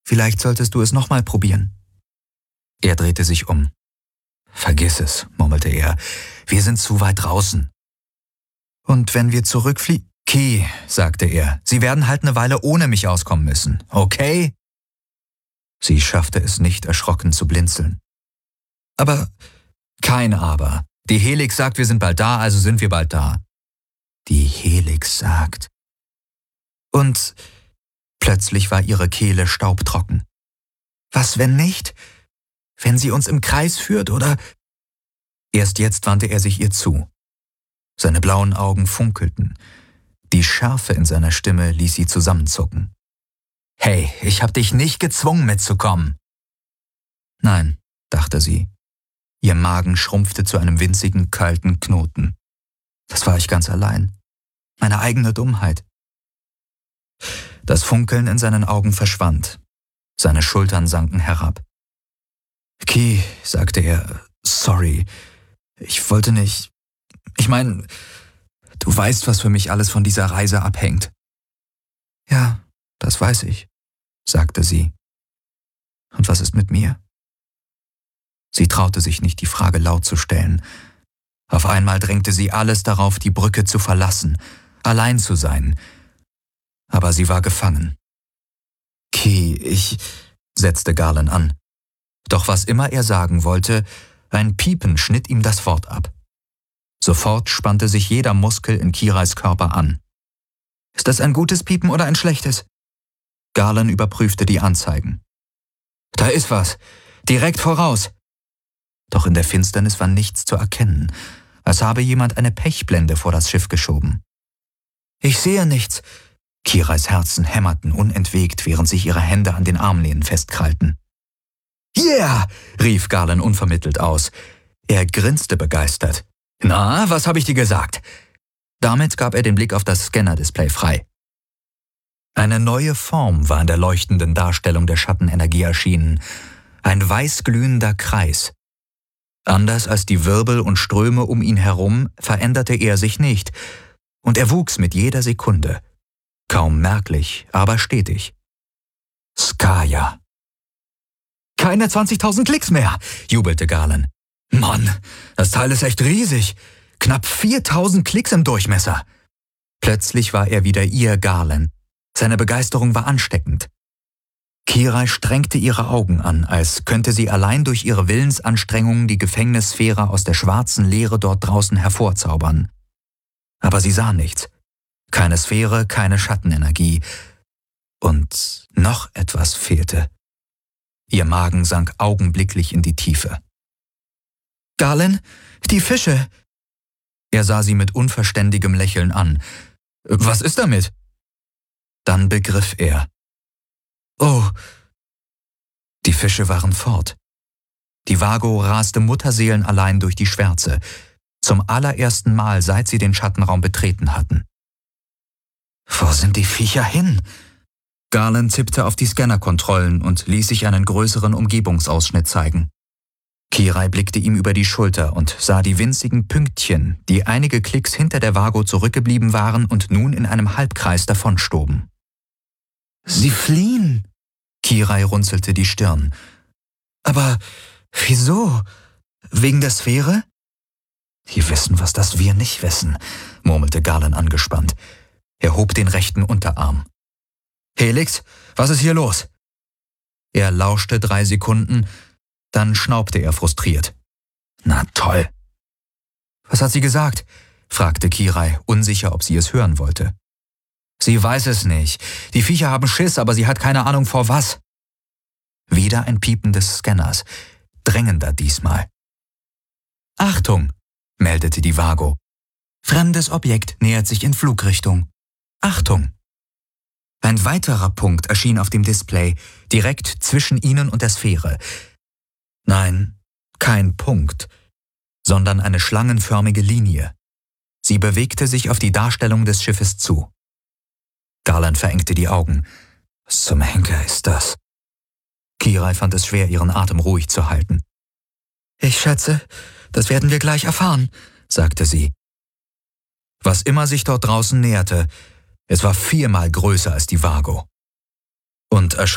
Vielleicht solltest du es nochmal probieren. Er drehte sich um. »Vergiss es«, murmelte er. »Wir sind zu weit draußen.« »Und wenn wir zurückfliegen?« »Key«, sagte er, »Sie werden halt eine Weile ohne mich auskommen müssen, okay?« Sie schaffte es nicht, erschrocken zu blinzeln. »Aber...« »Kein Aber. Die Helix sagt, wir sind bald da, also sind wir bald da.« »Die Helix sagt...« Und plötzlich war ihre Kehle staubtrocken. »Was, wenn nicht? Wenn sie uns im Kreis führt, oder?« Erst jetzt wandte er sich ihr zu. Seine blauen Augen funkelten. Die Schärfe in seiner Stimme ließ sie zusammenzucken. »Hey, ich hab dich nicht gezwungen mitzukommen!« »Nein«, dachte sie. Ihr Magen schrumpfte zu einem winzigen, kalten Knoten. »Das war ich ganz allein. Meine eigene Dummheit.« Das Funkeln in seinen Augen verschwand. Seine Schultern sanken herab. »Key«, sagte er, »sorry. Ich wollte nicht... Ich meine, du weißt, was für mich alles von dieser Reise abhängt.« »Ja, das weiß ich«, sagte sie. »Und was ist mit mir?« Sie traute sich nicht, die Frage laut zu stellen. Auf einmal drängte sie alles darauf, die Brücke zu verlassen, allein zu sein. Aber sie war gefangen. »Key, setzte Garland an. Doch was immer er sagen wollte, ein Piepen schnitt ihm das Wort ab. Sofort spannte sich jeder Muskel in Kirais Körper an. »Ist das ein gutes Piepen oder ein schlechtes?« Garland überprüfte die Anzeigen. »Da ist was. Direkt voraus.« Doch in der Finsternis war nichts zu erkennen, als habe jemand eine Pechblende vor das Schiff geschoben. »Ich sehe nichts.« Kirais Herzen hämmerten unentwegt, während sich ihre Hände an den Armlehnen festkrallten. »Yeah«, rief Garland unvermittelt aus. Er grinste begeistert. »Na, was habe ich dir gesagt?« Damit gab er den Blick auf das Scanner-Display frei. Eine neue Form war in der leuchtenden Darstellung der Schattenenergie erschienen. Ein weißglühender Kreis. Anders als die Wirbel und Ströme um ihn herum veränderte er sich nicht, und er wuchs mit jeder Sekunde. Kaum merklich, aber stetig. Skaya. »Keine 20.000 Klicks mehr«, jubelte Garland. »Mann, das Teil ist echt riesig. Knapp 4.000 Klicks im Durchmesser.« Plötzlich war er wieder ihr Garland. Seine Begeisterung war ansteckend. Kirai strengte ihre Augen an, als könnte sie allein durch ihre Willensanstrengungen die Gefängnissphäre aus der schwarzen Leere dort draußen hervorzaubern. Aber sie sah nichts. Keine Sphäre, keine Schattenenergie. Und noch etwas fehlte. Ihr Magen sank augenblicklich in die Tiefe. »Garland, die Fische!« Er sah sie mit unverständigem Lächeln an. »Was ist damit?« Dann begriff er. »Oh!« Die Fische waren fort. Die Vago raste mutterseelenallein durch die Schwärze, zum allerersten Mal, seit sie den Schattenraum betreten hatten. »Wo sind die Viecher hin?« Garland tippte auf die Scannerkontrollen und ließ sich einen größeren Umgebungsausschnitt zeigen. Kirai blickte ihm über die Schulter und sah die winzigen Pünktchen, die einige Klicks hinter der Vago zurückgeblieben waren und nun in einem Halbkreis davonstoben. »Sie fliehen!« Kirai runzelte die Stirn. »Aber wieso? Wegen der Sphäre?« »Die wissen, was das wir nicht wissen«, murmelte Garland angespannt. Er hob den rechten Unterarm. »Helix, was ist hier los?« Er lauschte 3 Sekunden, dann schnaubte er frustriert. »Na toll!« »Was hat sie gesagt?« fragte Kirai, unsicher, ob sie es hören wollte. »Sie weiß es nicht. Die Viecher haben Schiss, aber sie hat keine Ahnung vor was.« Wieder ein Piepen des Scanners, drängender diesmal. »Achtung«, meldete die Vago. »Fremdes Objekt nähert sich in Flugrichtung. Achtung!« Ein weiterer Punkt erschien auf dem Display, direkt zwischen ihnen und der Sphäre. Nein, kein Punkt, sondern eine schlangenförmige Linie. Sie bewegte sich auf die Darstellung des Schiffes zu. Garland verengte die Augen. Was zum Henker ist das? Kirai fand es schwer, ihren Atem ruhig zu halten. »Ich schätze, das werden wir gleich erfahren«, sagte sie. Was immer sich dort draußen näherte, es war 4-mal größer als die Vago. Und